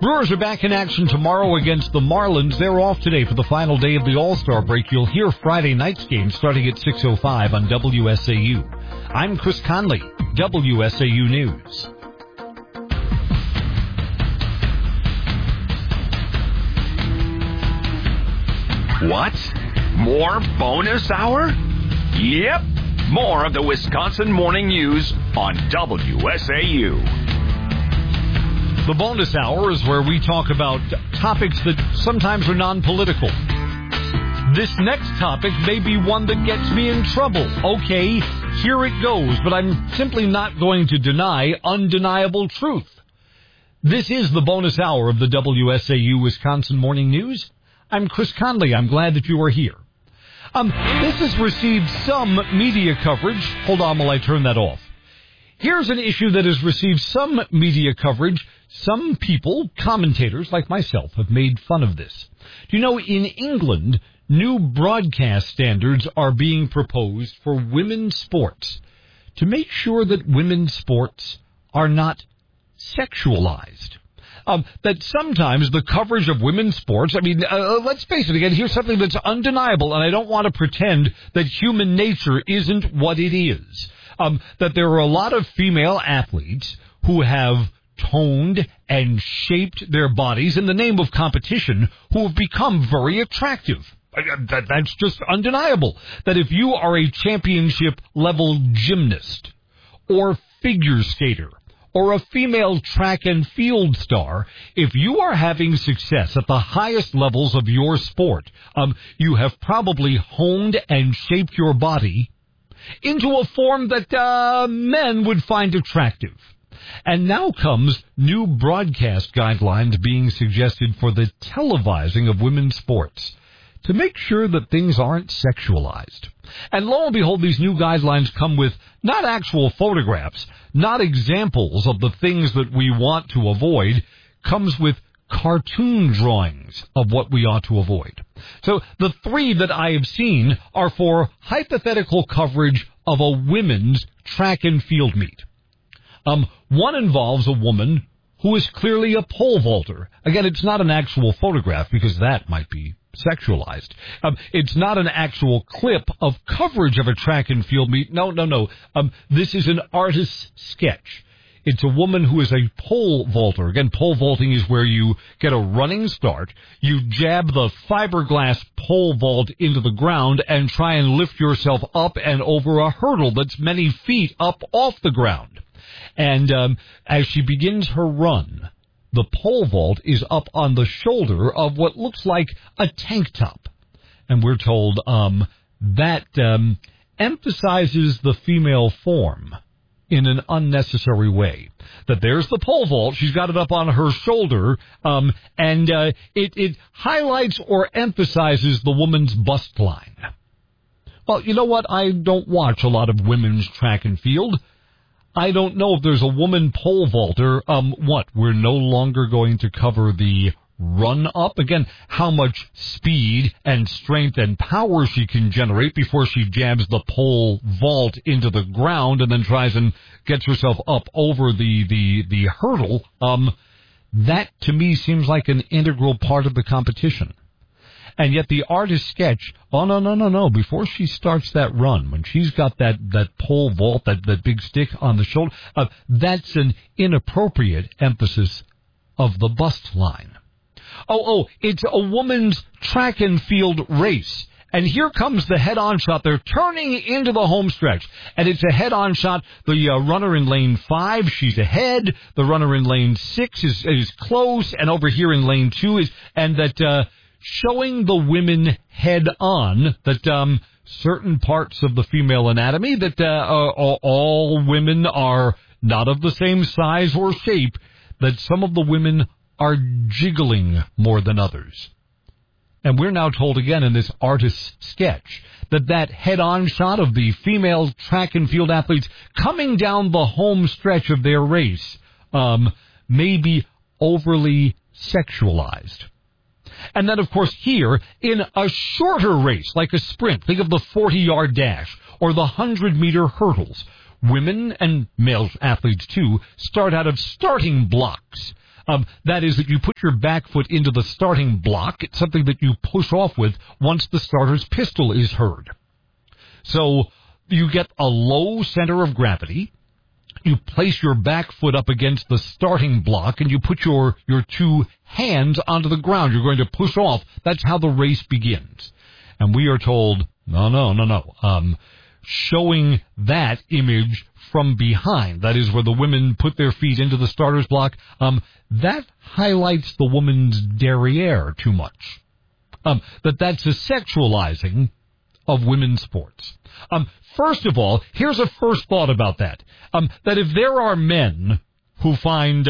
Brewers are back in action tomorrow against the Marlins. They're off today for the final day of the All-Star break. You'll hear Friday night's game starting at 6:05 on WSAU. I'm Chris Conley, WSAU News. What? More bonus hour? Yep. More of the Wisconsin Morning News on WSAU. The bonus hour is where we talk about topics that sometimes are non-political. This next topic may be one that gets me in trouble. Okay, here it goes, but I'm simply not going to deny undeniable truth. This is the bonus hour of the WSAU Wisconsin Morning News. I'm Chris Conley. I'm glad that you are here. This has received some media coverage. Hold on while I turn that off. Here's an issue that has received some media coverage. Some people, commentators like myself, have made fun of this. Do you know, in England, new broadcast standards are being proposed for women's sports to make sure that women's sports are not sexualized. That sometimes the coverage of women's sports, let's face it again, here's something that's undeniable, and I don't want to pretend that human nature isn't what it is. That there are a lot of female athletes who have toned and shaped their bodies in the name of competition who have become very attractive. That's just undeniable. That if you are a championship-level gymnast or figure skater or a female track and field star, if you are having success at the highest levels of your sport, you have probably honed and shaped your body into a form that men would find attractive. And now comes new broadcast guidelines being suggested for the televising of women's sports to make sure that things aren't sexualized. And lo and behold, these new guidelines come with not actual photographs, not examples of the things that we want to avoid, comes with cartoon drawings of what we ought to avoid. So the three that I have seen are for hypothetical coverage of a women's track and field meet. One involves a woman who is clearly a pole vaulter. Again, it's not an actual photograph because that might be sexualized. It's not an actual clip of coverage of a track and field meet. No. This is an artist's sketch. It's a woman who is a pole vaulter. Again, pole vaulting is where you get a running start, you jab the fiberglass pole vault into the ground and try and lift yourself up and over a hurdle that's many feet up off the ground. And as she begins her run, the pole vault is up on the shoulder of what looks like a tank top. And we're told that emphasizes the female form in an unnecessary way. That there's the pole vault, she's got it up on her shoulder, and it highlights or emphasizes the woman's bust line. Well, you know what? I don't watch a lot of women's track and field. I don't know if there's a woman pole vaulter. We're no longer going to cover the run up? Again, how much speed and strength and power she can generate before she jabs the pole vault into the ground and then tries and gets herself up over the hurdle. That, to me, seems like an integral part of the competition. And yet the artist sketch, no. Before she starts that run, when she's got that pole vault, that big stick on the shoulder, that's an inappropriate emphasis of the bust line. It's a woman's track and field race. And here comes the head-on shot. They're turning into the home stretch. And it's a head-on shot. The runner in lane 5, she's ahead. The runner in lane 6 is close. And over here in lane 2 is... And that... showing the women head-on that certain parts of the female anatomy, that all women are not of the same size or shape, that some of the women are jiggling more than others. And we're now told again in this artist's sketch that head-on shot of the female track and field athletes coming down the home stretch of their race may be overly sexualized. And then, of course, here, in a shorter race, like a sprint, think of the 40-yard dash or the 100-meter hurdles. Women and male athletes, too, start out of starting blocks. That is that you put your back foot into the starting block. It's something that you push off with once the starter's pistol is heard. So you get a low center of gravity. You place your back foot up against the starting block, and you put your two hands onto the ground. You're going to push off. That's how the race begins. And we are told, no. Showing that image from behind, that is where the women put their feet into the starter's block, that highlights the woman's derriere too much. That's a sexualizing of women's sports. First of all, here's a first thought about that. That if there are men who find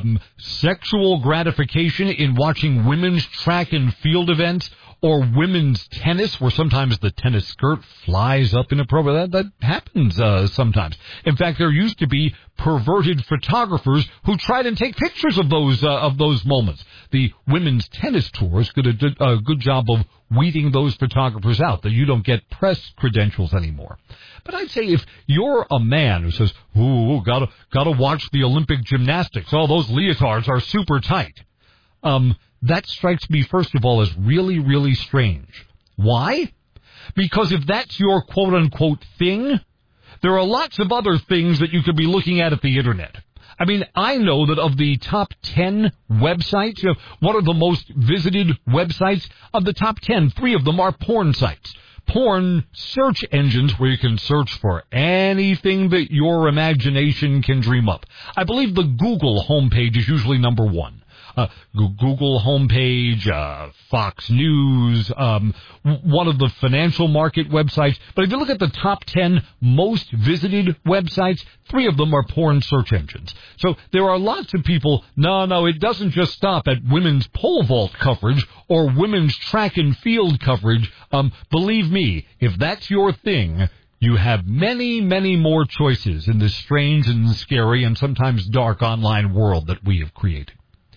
sexual gratification in watching women's track and field events or women's tennis, where sometimes the tennis skirt flies up inappropriately, that happens sometimes. In fact, there used to be perverted photographers who tried and take pictures of those moments. The women's tennis tours did a good job of weeding those photographers out, that you don't get press credentials anymore. But I'd say if you're a man who says, "Ooh, gotta watch the Olympic gymnastics. Oh, those leotards are super tight." That strikes me, first of all, as really, really strange. Why? Because if that's your quote-unquote thing, there are lots of other things that you could be looking at the Internet. I mean, I know that of the top 10 websites, what are the most visited websites? Of the top 10, 3 of them are porn sites. Porn search engines where you can search for anything that your imagination can dream up. I believe the Google homepage is usually number 1. Google homepage, Fox News, one of the financial market websites. But if you look at the top 10 most visited websites, 3 of them are porn search engines. So there are lots of people, no, it doesn't just stop at women's pole vault coverage or women's track and field coverage. Believe me, if that's your thing, you have many, many more choices in this strange and scary and sometimes dark online world that we have created.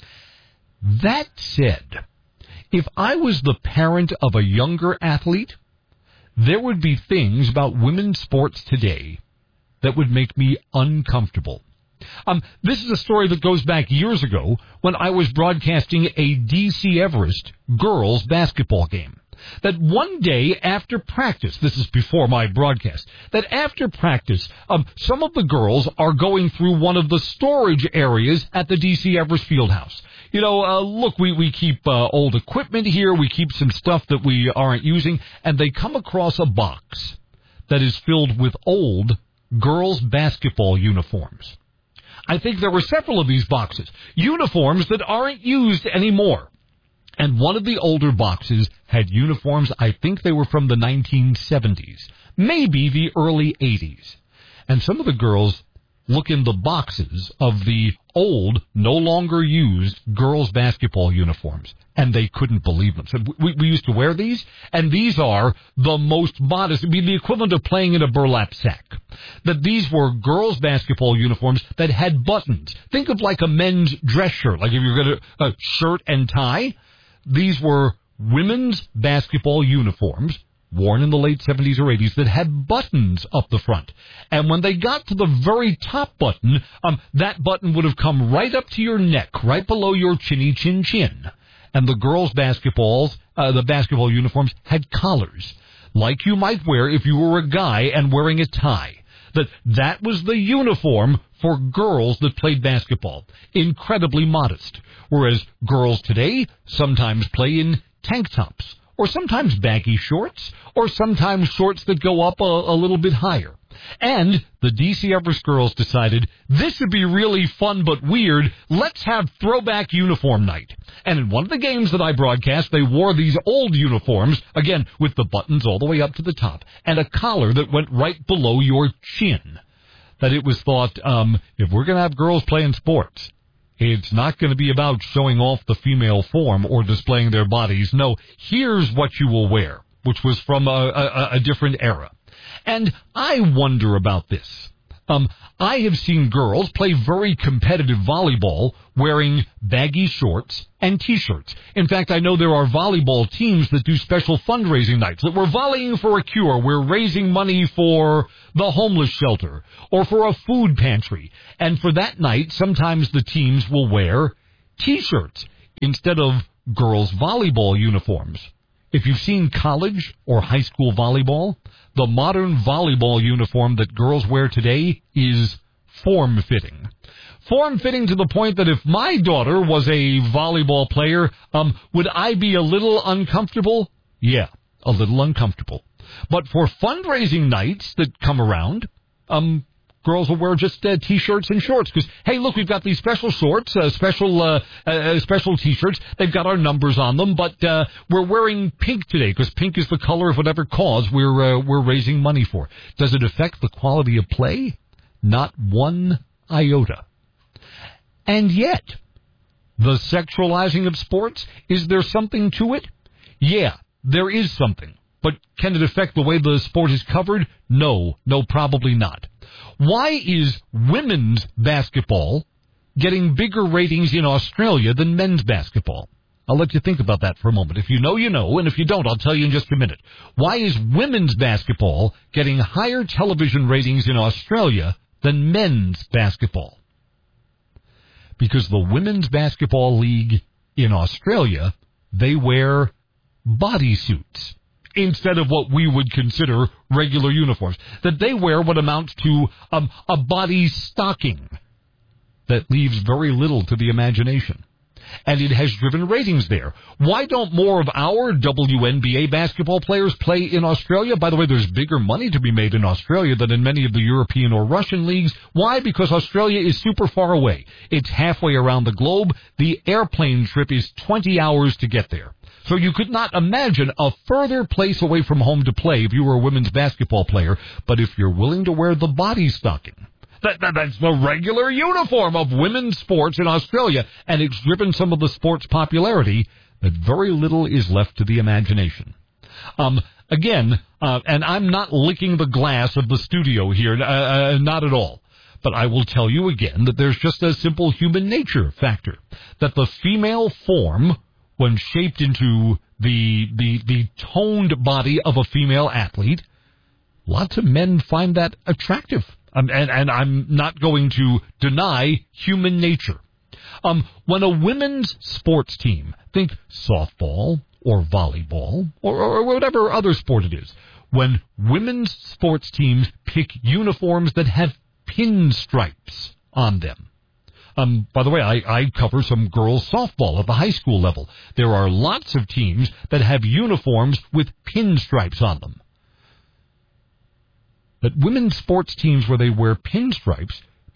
That said, if I was the parent of a younger athlete, there would be things about women's sports today that would make me uncomfortable. This is a story that goes back years ago when I was broadcasting a DC Everest girls basketball game. That one day after practice, this is before my broadcast, that after practice, some of the girls are going through one of the storage areas at the DC Everest Fieldhouse. Look, we keep old equipment here, we keep some stuff that we aren't using, and they come across a box that is filled with old girls' basketball uniforms. I think there were several of these boxes, uniforms that aren't used anymore. And one of the older boxes had uniforms, I think they were from the 1970s, maybe the early 80s. And some of the girls look in the boxes of the old, no longer used girls' basketball uniforms, and they couldn't believe them. So we used to wear these, and these are the most modest. It would be the equivalent of playing in a burlap sack. That these were girls' basketball uniforms that had buttons. Think of like a men's dress shirt, like if you're going to a shirt and tie. These were women's basketball uniforms worn in the late 70s or 80s that had buttons up the front. And when they got to the very top button, that button would have come right up to your neck, right below your chinny chin chin. And the girls' the basketball uniforms had collars, like you might wear if you were a guy and wearing a tie. That was the uniform for girls that played basketball. Incredibly modest. Whereas girls today sometimes play in tank tops, or sometimes baggy shorts, or sometimes shorts that go up a little bit higher. And the DC Everest girls decided this would be really fun but weird. Let's have throwback uniform night. And in one of the games that I broadcast, they wore these old uniforms, again, with the buttons all the way up to the top, and a collar that went right below your chin. That it was thought, if we're going to have girls playing sports, it's not going to be about showing off the female form or displaying their bodies. No, here's what you will wear, which was from a different era. And I wonder about this. I have seen girls play very competitive volleyball wearing baggy shorts and T-shirts. In fact, I know there are volleyball teams that do special fundraising nights. That we're volleying for a cure. We're raising money for the homeless shelter or for a food pantry. And for that night, sometimes the teams will wear T-shirts instead of girls' volleyball uniforms. If you've seen college or high school volleyball, the modern volleyball uniform that girls wear today is form-fitting. Form-fitting to the point that if my daughter was a volleyball player, would I be a little uncomfortable? Yeah, a little uncomfortable. But for fundraising nights that come around, girls will wear just T-shirts and shorts because, hey, look, we've got these special shorts, special T-shirts. They've got our numbers on them, but we're wearing pink today because pink is the color of whatever cause we're raising money for. Does it affect the quality of play? Not one iota. And yet, the sexualizing of sports, is there something to it? Yeah, there is something. But can it affect the way the sport is covered? No, probably not. Why is women's basketball getting bigger ratings in Australia than men's basketball? I'll let you think about that for a moment. If you know, you know, and if you don't, I'll tell you in just a minute. Why is women's basketball getting higher television ratings in Australia than men's basketball? Because the Women's Basketball League in Australia, they wear bodysuits instead of what we would consider regular uniforms. That they wear what amounts to a body stocking that leaves very little to the imagination. And it has driven ratings there. Why don't more of our WNBA basketball players play in Australia? By the way, there's bigger money to be made in Australia than in many of the European or Russian leagues. Why? Because Australia is super far away. It's halfway around the globe. The airplane trip is 20 hours to get there. So you could not imagine a further place away from home to play if you were a women's basketball player. But if you're willing to wear the body stocking, that's the regular uniform of women's sports in Australia, and it's driven some of the sport's popularity that very little is left to the imagination. Again, and I'm not licking the glass of the studio here, not at all. But I will tell you again that there's just a simple human nature factor, that the female form, when shaped into the toned body of a female athlete, lots of men find that attractive. And I'm not going to deny human nature. When a women's sports team, think softball or volleyball or whatever other sport it is, when women's sports teams pick uniforms that have pinstripes on them. By the way, I cover some girls' softball at the high school level. There are lots of teams that have uniforms with pinstripes on them. But women's sports teams where they wear pinstripes,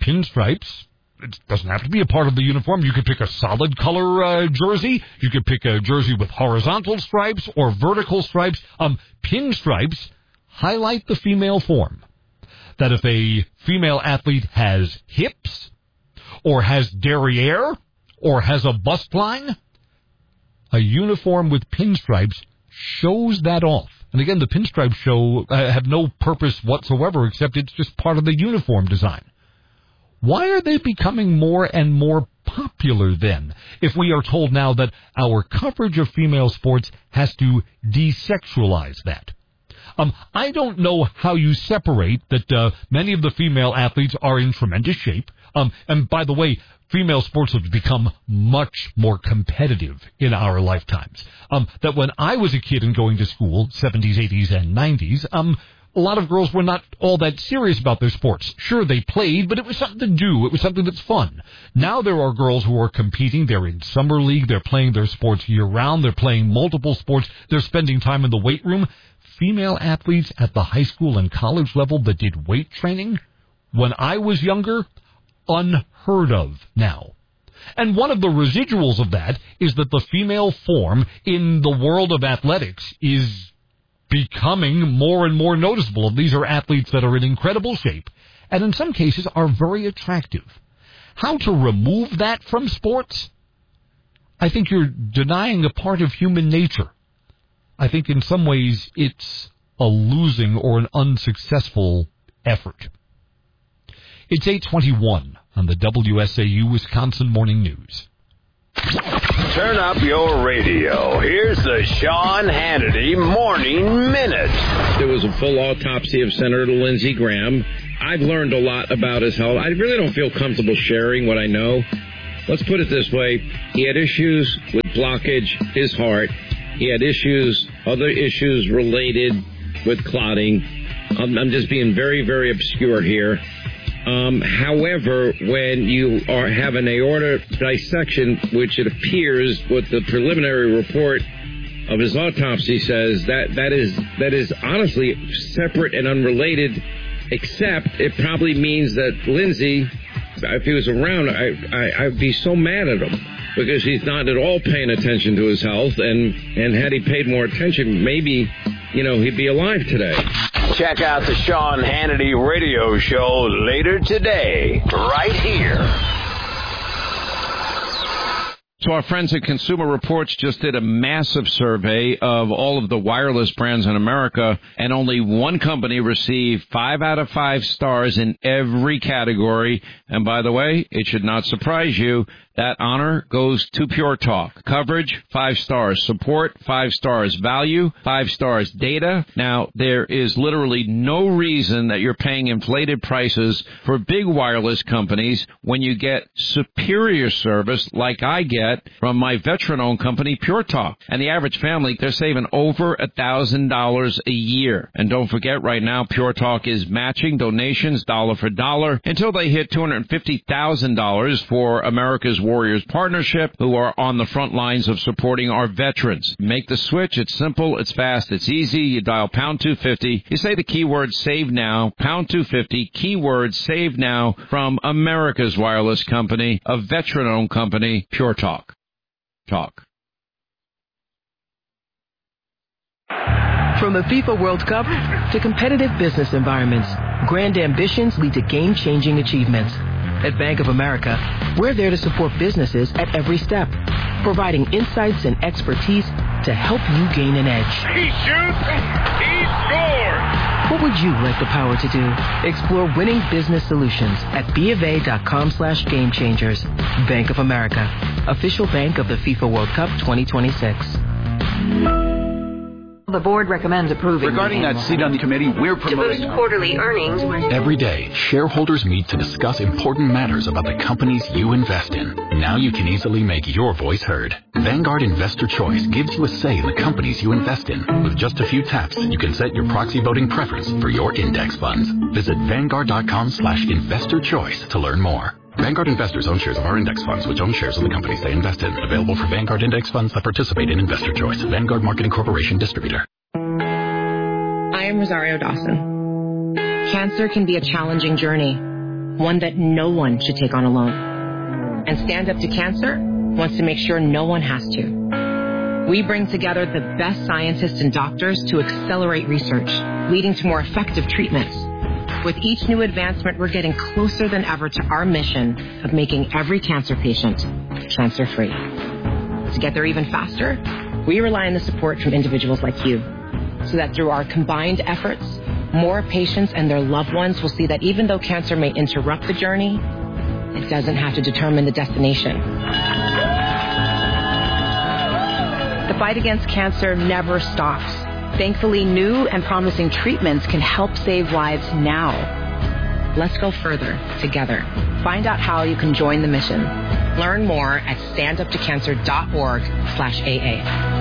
it doesn't have to be a part of the uniform. You could pick a solid color jersey. You could pick a jersey with horizontal stripes or vertical stripes. Pinstripes highlight the female form. That if a female athlete has hips or has derriere or has a bust line, a uniform with pinstripes shows that off. And again, the pinstripes have no purpose whatsoever, except it's just part of the uniform design. Why are they becoming more and more popular then, if we are told now that our coverage of female sports has to desexualize that? I don't know how you separate that many of the female athletes are in tremendous shape. And by the way, female sports have become much more competitive in our lifetimes. That when I was a kid and going to school, 70s, 80s, and 90s, a lot of girls were not all that serious about their sports. Sure, they played, but it was something to do. It was something that's fun. Now there are girls who are competing. They're in summer league. They're playing their sports year-round. They're playing multiple sports. They're spending time in the weight room. Female athletes at the high school and college level that did weight training, when I was younger, unheard of now. And one of the residuals of that is that the female form in the world of athletics is becoming more and more noticeable. These are athletes that are in incredible shape and in some cases are very attractive. How to remove that from sports? I think you're denying a part of human nature. I think in some ways it's a losing or an unsuccessful effort. It's 8:21 on the WSAU Wisconsin Morning News. Turn up your radio. Here's the Sean Hannity Morning Minute. There was a full autopsy of Senator Lindsey Graham. I've learned a lot about his health. I really don't feel comfortable sharing what I know. let's put it this way. He had issues with blockage, his heart. He had other issues related with clotting. I'm just being very, very obscure here. However, when you have an aorta dissection, which it appears what the preliminary report of his autopsy says, that is honestly separate and unrelated, except it probably means that Lindsay, if he was around, I'd be so mad at him because he's not at all paying attention to his health, and had he paid more attention, maybe, he'd be alive today. Check out the Sean Hannity radio show later today, right here. So our friends at Consumer Reports just did a massive survey of all of the wireless brands in America, and only one company received 5 out of 5 stars in every category. And by the way, it should not surprise you, that honor goes to Pure Talk. Coverage, 5 stars. Support, 5 stars. Value, 5 stars. Data. Now, there is literally no reason that you're paying inflated prices for big wireless companies when you get superior service like I get from my veteran-owned company, Pure Talk. And the average family, they're saving over $1,000 a year. And don't forget, right now, Pure Talk is matching donations dollar for dollar until they hit $250,000 for America's Warriors Partnership, who are on the front lines of supporting our veterans. Make the switch. It's simple. It's fast. It's easy. You dial pound 250. You say the keyword save now, pound 250, keyword save now, from America's wireless company, a veteran-owned company, Pure Talk. From the FIFA World Cup to competitive business environments, grand ambitions lead to game-changing achievements. At Bank of America, we're there to support businesses at every step, providing insights and expertise to help you gain an edge. He shoots, he scores! What would you like the power to do? Explore winning business solutions at BofA.com/gamechangers. Bank of America, official bank of the FIFA World Cup 2026. The board recommends approving. Regarding that seat on the committee, we're promoting to boost quarterly earnings. Every day, shareholders meet to discuss important matters about the companies you invest in. Now you can easily make your voice heard. Vanguard Investor Choice gives you a say in the companies you invest in. With just a few taps, you can set your proxy voting preference for your index funds. Visit Vanguard.com/investor choice to learn more. Vanguard investors own shares of our index funds, which own shares of the companies they invest in. Available for Vanguard index funds that participate in Investor Choice. Vanguard Marketing Corporation Distributor. I am Rosario Dawson. Cancer can be a challenging journey, one that no one should take on alone. And Stand Up to Cancer wants to make sure no one has to. We bring together the best scientists and doctors to accelerate research, leading to more effective treatments. With each new advancement, we're getting closer than ever to our mission of making every cancer patient cancer-free. To get there even faster, we rely on the support from individuals like you, so that through our combined efforts, more patients and their loved ones will see that even though cancer may interrupt the journey, it doesn't have to determine the destination. The fight against cancer never stops. Thankfully, new and promising treatments can help save lives now. Let's go further together. Find out how you can join the mission. Learn more at standuptocancer.org/AA.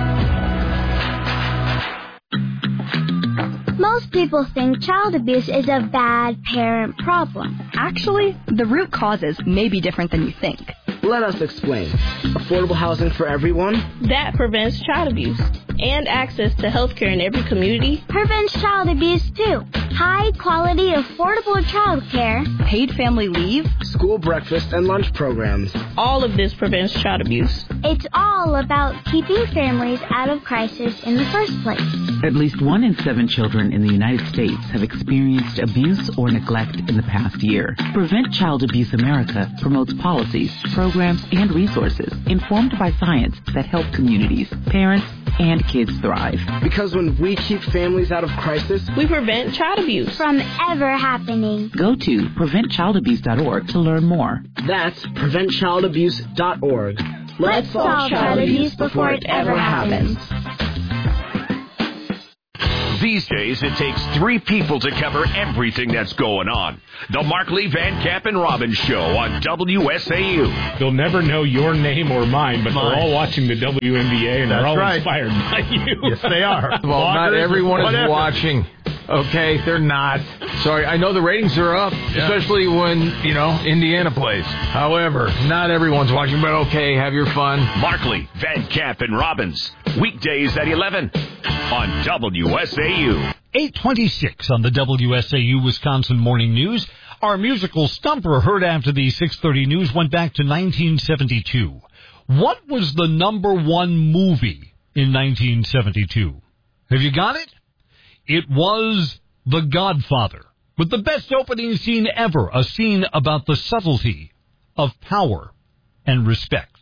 Most people think child abuse is a bad parent problem. Actually, the root causes may be different than you think. Let us explain. Affordable housing for everyone. That prevents child abuse. And access to health care in every community. Prevents child abuse too. High quality, affordable child care. Paid family leave. School breakfast and lunch programs. All of this prevents child abuse. It's all about keeping families out of crisis in the first place. At least 1 in 7 children in the United States have experienced abuse or neglect in the past year. Prevent Child Abuse America promotes policies, programs, and resources informed by science that help communities, parents, and kids thrive. Because when we keep families out of crisis, we prevent child abuse from ever happening. Go to preventchildabuse.org to learn more. That's preventchildabuse.org. Let's solve child abuse before it ever happens. These days, it takes 3 people to cover everything that's going on. The Markley, Van Camp, and Robbins Show on WSAU. They'll never know your name or mine, but they're all watching the WNBA, and they're all inspired by you. Yes, they are. Well, not everyone is watching. Okay, they're not. Sorry, I know the ratings are up, especially when, Indiana plays. However, not everyone's watching, but okay, have your fun. Markley, Van Camp, and Robbins. Weekdays at 11 on WSAU. 8:26 on the WSAU Wisconsin Morning News. Our musical stumper heard after the 6:30 news went back to 1972. What was the number 1 movie in 1972? Have you got it? It was The Godfather, with the best opening scene ever, a scene about the subtlety of power and respect.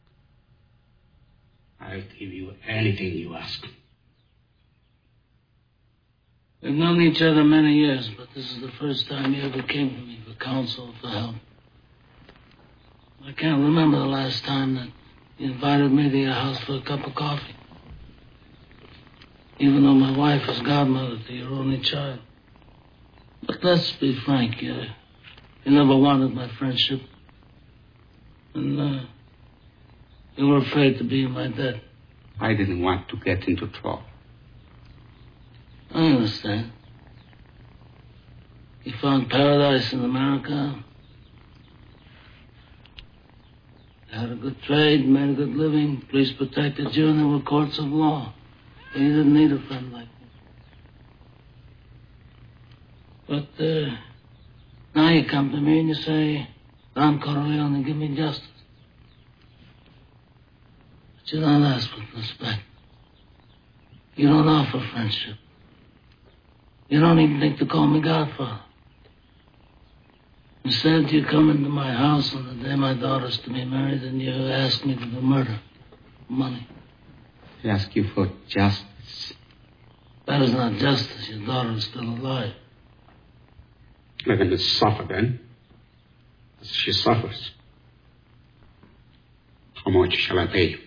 I'll give you anything you ask. We've known each other many years, but this is the first time you ever came to me for counsel, for help. I can't remember the last time that you invited me to your house for a cup of coffee. Even though my wife is godmother to your only child. But let's be frank, you never wanted my friendship. And you were afraid to be in my debt. I didn't want to get into trouble. I understand. You found paradise in America. You had a good trade, made a good living. Police protected you, and there were courts of law. You didn't need a friend like me. But now you come to me and you say, Don Corleone, give me justice. But you don't ask for respect. You don't offer friendship. You don't even think to call me Godfather. Instead, you come into my house on the day my daughter's to be married and you ask me to do murder. Money. I ask you for justice. That is not justice. Your daughter is still alive. Let him suffer then, as she suffers. How much shall I pay you?